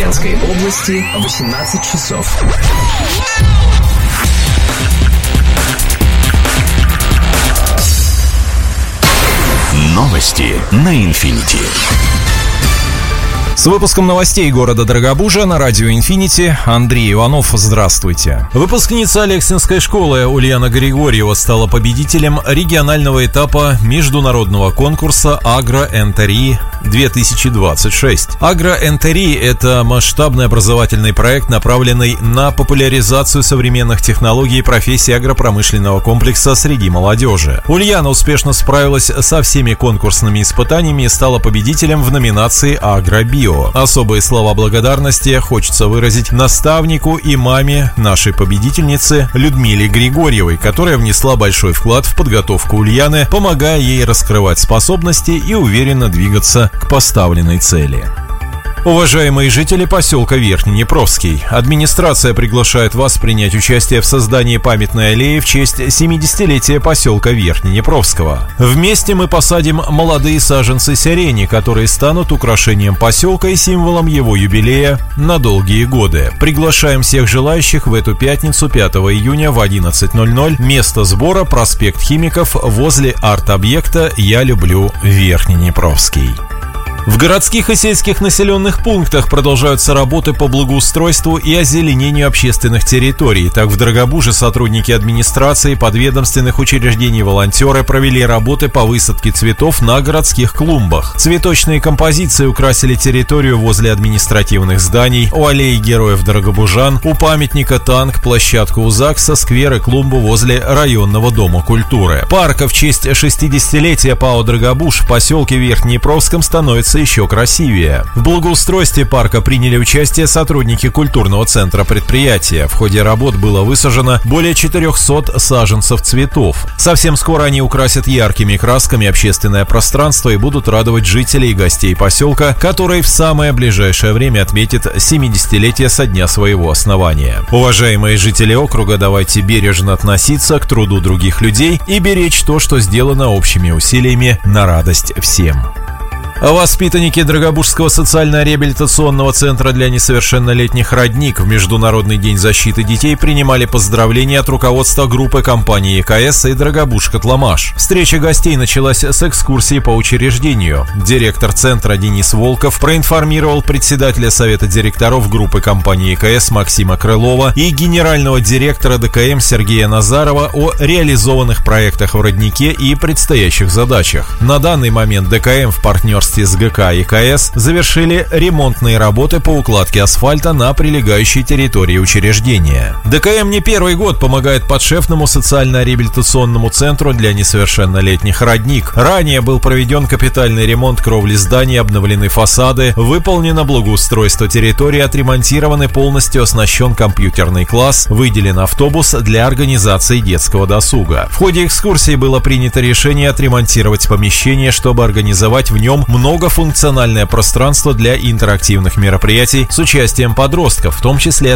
Брянской области 18 часов. Новости на Инфинити. С выпуском новостей города Дорогобужа на радио «Инфинити» Андрей Иванов. Здравствуйте. Выпускница Алексинской школы Ульяна Григорьева стала победителем регионального этапа международного конкурса «Агро-НТРИ 2026». «Агро-НТРИ» — это масштабный образовательный проект, направленный на популяризацию современных технологий и профессий агропромышленного комплекса среди молодежи. Ульяна успешно справилась со всеми конкурсными испытаниями и стала победителем в номинации «Агробио». Особые слова благодарности хочется выразить наставнику и маме нашей победительницы Людмиле Григорьевой, которая внесла большой вклад в подготовку Ульяны, помогая ей раскрывать способности и уверенно двигаться к поставленной цели. Уважаемые жители поселка Верхнеднепровский, администрация приглашает вас принять участие в создании памятной аллеи в честь 70-летия поселка Верхнеднепровского. Вместе мы посадим молодые саженцы сирени, которые станут украшением поселка и символом его юбилея на долгие годы. Приглашаем всех желающих в эту пятницу, 5 июня в 11:00. Место сбора — проспект Химиков возле арт-объекта «Я люблю Верхнеднепровский». В городских и сельских населенных пунктах продолжаются работы по благоустройству и озеленению общественных территорий. Так, в Дорогобуже сотрудники администрации, подведомственных учреждений и волонтеры провели работы по высадке цветов на городских клумбах. Цветочные композиции украсили территорию возле административных зданий, у аллеи героев дорогобужан, у памятника «Танк», площадку у ЗАГСа, сквер и клумбу возле районного дома культуры. Парк в честь 60-летия ПАО «Дорогобуж» в поселке Верхнеднепровском становится еще красивее. В благоустройстве парка приняли участие сотрудники культурного центра предприятия. В ходе работ было высажено более 400 саженцев цветов. Совсем скоро они украсят яркими красками общественное пространство и будут радовать жителей и гостей поселка, который в самое ближайшее время отметит 70-летие со дня своего основания. Уважаемые жители округа, давайте бережно относиться к труду других людей и беречь то, что сделано общими усилиями на радость всем. Воспитанники Дорогобужского социально-реабилитационного центра для несовершеннолетних «Родник» в Международный день защиты детей принимали поздравления от руководства группы компании ЕКС и «Дорогобуж-Котломаш». Встреча гостей началась с экскурсии по учреждению. Директор центра Денис Волков проинформировал председателя совета директоров группы компании ЕКС Максима Крылова и генерального директора ДКМ Сергея Назарова о реализованных проектах в «Роднике» и предстоящих задачах. На данный момент ДКМ в партнерстве с ГК ЕКС завершили ремонтные работы по укладке асфальта на прилегающей территории учреждения. ДКМ не первый год помогает подшефному социально-реабилитационному центру для несовершеннолетних «Родник». Ранее был проведен капитальный ремонт кровли зданий, обновлены фасады, выполнено благоустройство территории, отремонтирован и полностью оснащен компьютерный класс, выделен автобус для организации детского досуга. В ходе экскурсии было принято решение отремонтировать помещение, чтобы организовать в нем многофункциональное пространство для интерактивных мероприятий с участием подростков, в том числе